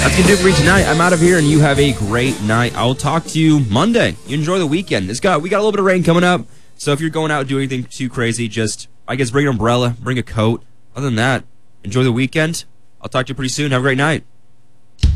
That's going to do it for me tonight. I'm out of here, and you have a great night. I'll talk to you Monday. You enjoy the weekend. We got a little bit of rain coming up, so if you're going out and doing anything too crazy, just, I guess, bring an umbrella, bring a coat. Other than that, enjoy the weekend. I'll talk to you pretty soon. Have a great night.